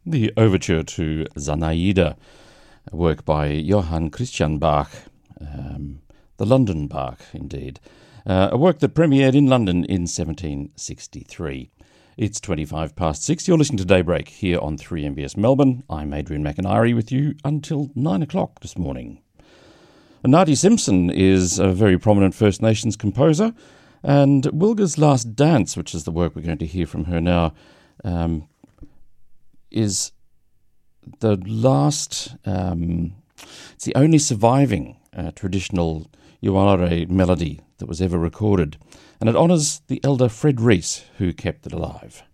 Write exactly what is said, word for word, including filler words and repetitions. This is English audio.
The overture to Zanaida, a work by Johann Christian Bach, um, the London Bach, indeed, uh, a work that premiered in London in seventeen sixty-three. It's twenty-five past six. You're listening to Daybreak here on three M B S Melbourne. I'm Adrian McIntyre with you until nine o'clock this morning. Nadi Simpson is a very prominent First Nations composer, and Wilga's Last Dance, which is the work we're going to hear from her now, um, is the last, um, it's the only surviving uh, traditional Yuwalare melody that was ever recorded, and it honours the elder Fred Rees, who kept it alive.